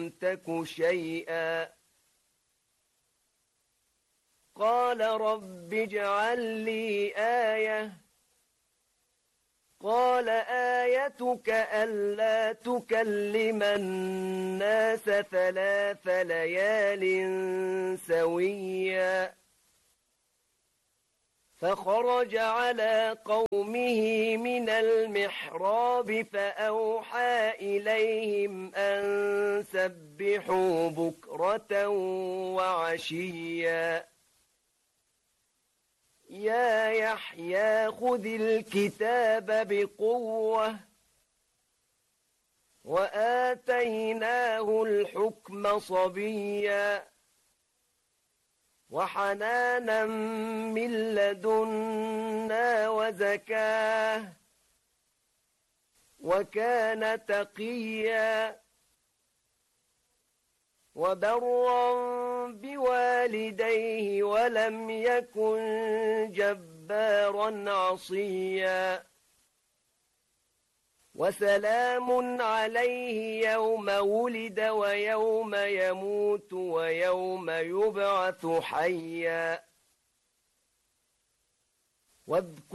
تك شيئا قال رب اجعل لي آية قال آيتك ألا تكلم الناس 3 ليال سويا فخرج على قومه من المحراب فأوحى إليهم أن سبحوا بكرة وعشيا يا يحيى خذ الكتاب بقوة وآتيناه الحكم صبيا وحنانا من لدنا وزكاه وكان تقيا وبرا بوالديه ولم يكن جبارا عصيا وسلام عليه يوم ولد ويوم يموت ويوم يبعث حيا